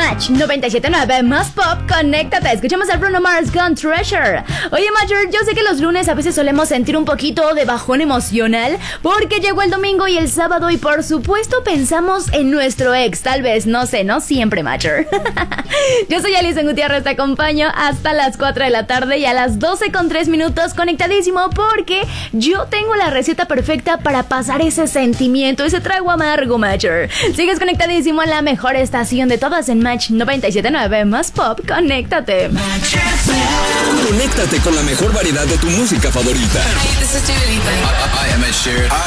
Match 97.9 más pop, conéctate. Escuchamos al Bruno Mars con Treasure. Oye, Major, yo sé que los lunes a veces solemos sentir un poquito de bajón emocional porque llegó el domingo y el sábado y por supuesto pensamos en nuestro ex. Tal vez, no sé, no siempre, Major. Yo soy Alison Gutiérrez, te acompaño hasta las 4 de la tarde y a las 12:03 conectadísimo porque yo tengo la receta perfecta para pasar ese sentimiento, ese trago amargo, Major. Sigues conectadísimo en la mejor estación de todas en Match 97.9 más pop, conéctate. Conéctate con la mejor variedad de tu música favorita. Hey, this is Dua Lipa. I am Ed Sheeran.